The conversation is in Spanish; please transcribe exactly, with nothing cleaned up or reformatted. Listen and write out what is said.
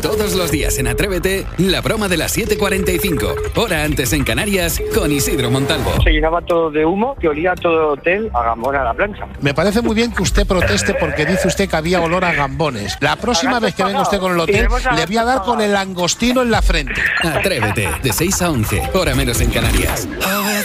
Todos los días en Atrévete, la broma de las siete cuarenta y cinco, hora antes en Canarias, con Isidro Montalvo. Se llenaba todo de humo que olía todo el hotel a Gambón a la plancha. Me parece muy bien que usted proteste porque dice usted que había olor a gambones. La próxima vez que venga usted con el hotel, le voy a dar con el langostino en la frente. Atrévete, de seis a once, hora menos en Canarias.